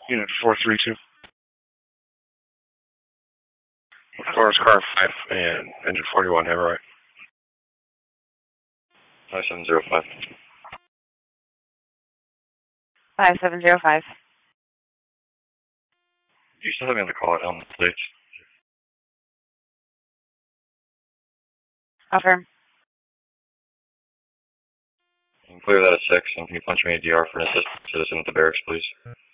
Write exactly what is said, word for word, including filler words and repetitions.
Unit four three two. Forest car five and engine forty-one, have right. five seven zero five. five seven zero five. You still have me on the call at Elm Estates. Affirm. You can clear that at six, and can you punch me a D R for an assistant citizen at the barracks, please?